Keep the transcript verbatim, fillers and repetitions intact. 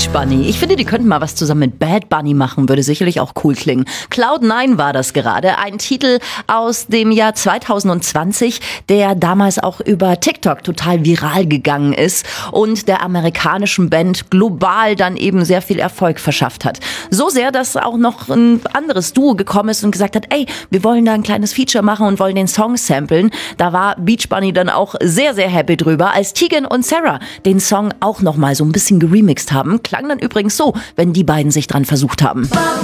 Beach Bunny. Ich finde, die könnten mal was zusammen mit Bad Bunny machen, würde sicherlich auch cool klingen. Cloud Nine war das gerade, ein Titel aus dem Jahr zwanzig zwanzig, der damals auch über TikTok total viral gegangen ist und der amerikanischen Band global dann eben sehr viel Erfolg verschafft hat. So sehr, dass auch noch ein anderes Duo gekommen ist und gesagt hat, ey, wir wollen da ein kleines Feature machen und wollen den Song samplen. Da war Beach Bunny dann auch sehr, sehr happy drüber, als Tegan und Sara den Song auch noch mal so ein bisschen geremixed haben. Klang dann übrigens so, wenn die beiden sich dran versucht haben.